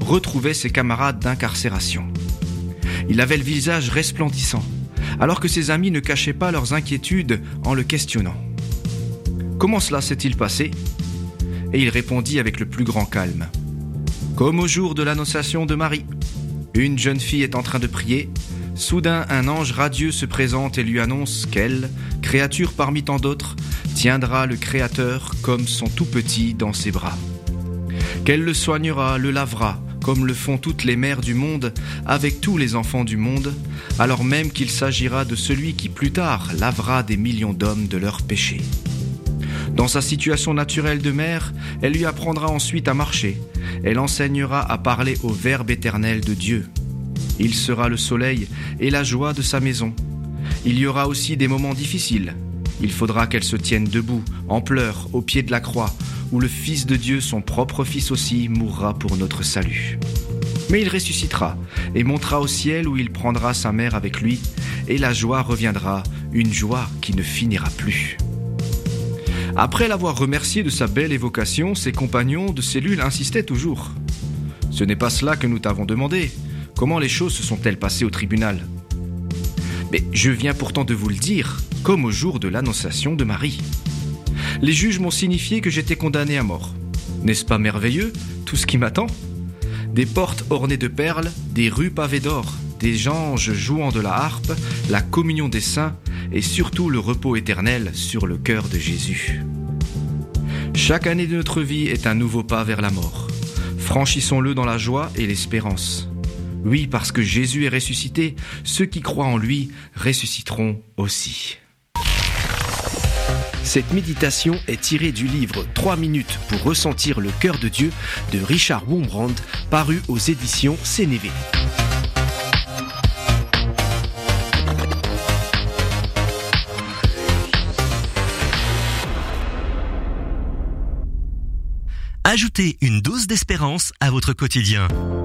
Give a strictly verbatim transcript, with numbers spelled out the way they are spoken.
retrouvait ses camarades d'incarcération. Il avait le visage resplendissant, alors que ses amis ne cachaient pas leurs inquiétudes en le questionnant. « Comment cela s'est-il passé ?» Et il répondit avec le plus grand calme. « Comme au jour de l'annonciation de Marie. Une jeune fille est en train de prier. Soudain, un ange radieux se présente et lui annonce qu'elle, créature parmi tant d'autres, tiendra le Créateur comme son tout petit dans ses bras. Qu'elle le soignera, le lavera, comme le font toutes les mères du monde avec tous les enfants du monde, alors même qu'il s'agira de celui qui plus tard lavera des millions d'hommes de leurs péchés. Dans sa situation naturelle de mère, elle lui apprendra ensuite à marcher. Elle enseignera à parler au Verbe éternel de Dieu. Il sera le soleil et la joie de sa maison. Il y aura aussi des moments difficiles. Il faudra qu'elle se tienne debout, en pleurs, au pied de la croix, où le Fils de Dieu, son propre Fils aussi, mourra pour notre salut. Mais il ressuscitera et montera au ciel où il prendra sa mère avec lui, et la joie reviendra, une joie qui ne finira plus. Après l'avoir remercié de sa belle évocation, ses compagnons de cellule insistaient toujours. « Ce n'est pas cela que nous t'avons demandé. Comment les choses se sont-elles passées au tribunal ? » « Mais je viens pourtant de vous le dire, comme au jour de l'annonciation de Marie. Les juges m'ont signifié que j'étais condamné à mort. N'est-ce pas merveilleux, tout ce qui m'attend ? Des portes ornées de perles, des rues pavées d'or, des anges jouant de la harpe, la communion des saints et surtout le repos éternel sur le cœur de Jésus. Chaque année de notre vie est un nouveau pas vers la mort. Franchissons-le dans la joie et l'espérance. Oui, parce que Jésus est ressuscité, ceux qui croient en lui ressusciteront aussi. Cette méditation est tirée du livre trois minutes pour ressentir le cœur de Dieu de Richard Wurmbrand, paru aux éditions Sénévé. Ajoutez une dose d'espérance à votre quotidien.